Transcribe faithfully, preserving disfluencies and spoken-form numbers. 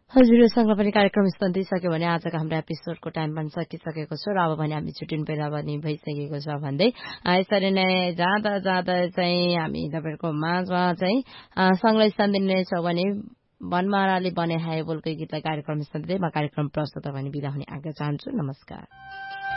हजुर सँग पनि कार्यक्रम सकिसक्यो भने आजको हाम्रो एपिसोडको टाइम पनि सकिसकेको छ र अब भने हामी छुट्टिने बेला पनि भइसकेको छ भन्दै यसरी नै जाँदा जाँदा चाहिँ हामी तपाईँहरूको माझमा चाहिँ सँगलाई स्थान दिनेछौँ भने बनमाराले बने हाय बोलको गीतलाई कार्यक्रम स्थान दिँदै म कार्यक्रम प्रस्तुत भने बिदा हुने आज्ञा चाहन्छु। नमस्कार।